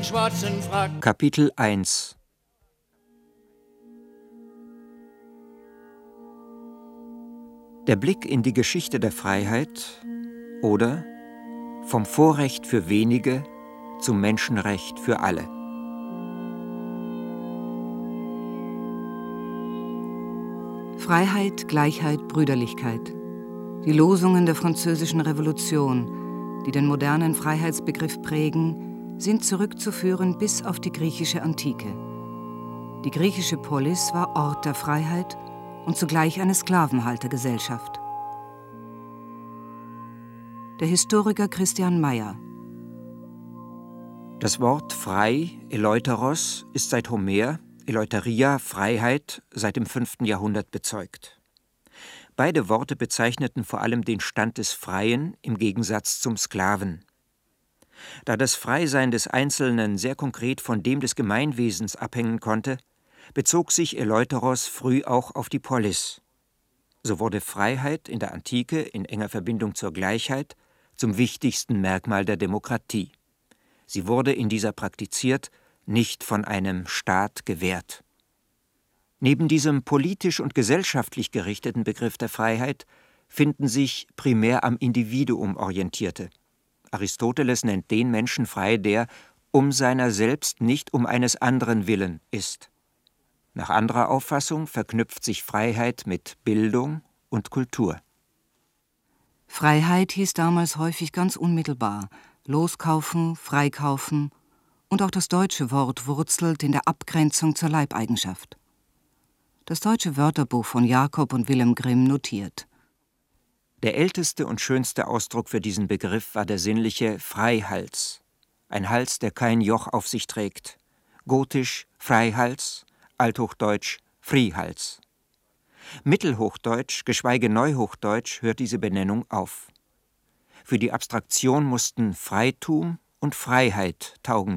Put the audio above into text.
schwarzen Frack. Kapitel 1 Der Blick in die Geschichte der Freiheit oder vom Vorrecht für wenige zum Menschenrecht für alle. Freiheit, Gleichheit, Brüderlichkeit. Die Losungen der Französischen Revolution, die den modernen Freiheitsbegriff prägen, sind zurückzuführen bis auf die griechische Antike. Die griechische Polis war Ort der Freiheit und zugleich eine Sklavenhaltergesellschaft. Der Historiker Christian Mayer. Das Wort frei, Eleuteros, ist seit Homer, Eleuteria, Freiheit, seit dem 5. Jahrhundert bezeugt. Beide Worte bezeichneten vor allem den Stand des Freien im Gegensatz zum Sklaven. Da das Freisein des Einzelnen sehr konkret von dem des Gemeinwesens abhängen konnte, bezog sich Eleuteros früh auch auf die Polis. So wurde Freiheit in der Antike in enger Verbindung zur Gleichheit zum wichtigsten Merkmal der Demokratie. Sie wurde in dieser praktiziert, nicht von einem Staat gewährt. Neben diesem politisch und gesellschaftlich gerichteten Begriff der Freiheit finden sich primär am Individuum orientierte. Aristoteles nennt den Menschen frei, der um seiner selbst, nicht um eines anderen willen ist. Nach anderer Auffassung verknüpft sich Freiheit mit Bildung und Kultur. Freiheit hieß damals häufig ganz unmittelbar: loskaufen, freikaufen, und auch das deutsche Wort wurzelt in der Abgrenzung zur Leibeigenschaft. Das deutsche Wörterbuch von Jakob und Wilhelm Grimm notiert: Der älteste und schönste Ausdruck für diesen Begriff war der sinnliche Freihals. Ein Hals, der kein Joch auf sich trägt. Gotisch Freihals, althochdeutsch Friehals. Mittelhochdeutsch, geschweige Neuhochdeutsch, hört diese Benennung auf. Für die Abstraktion mussten Freitum und Freiheit taugen